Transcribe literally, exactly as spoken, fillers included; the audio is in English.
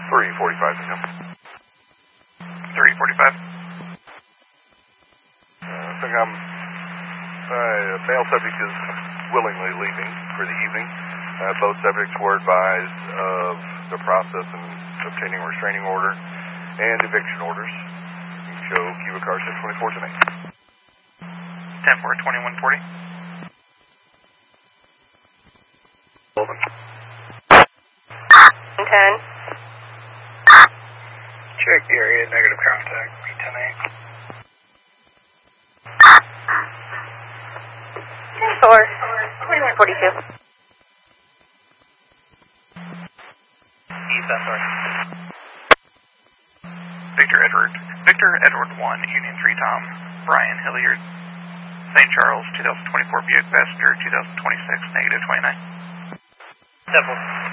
three forty-five to him. three forty-five. Uh, I think I'm, uh, male subject is willingly leaving for the evening. Uh, both subjects were advised of the process in obtaining a restraining order and eviction orders. You can show Cuba car six twenty-four to me. ten four, twenty-one forty. ten. Check the area, negative contact, ten eight. ten four, twenty-one forty-two. East, I'm sorry. Victor Edward, Victor Edward one, Union three Tom, Brian Hilliard, Saint Charles, twenty twenty-four Buick Passenger, twenty twenty-six, negative twenty-nine. Temple.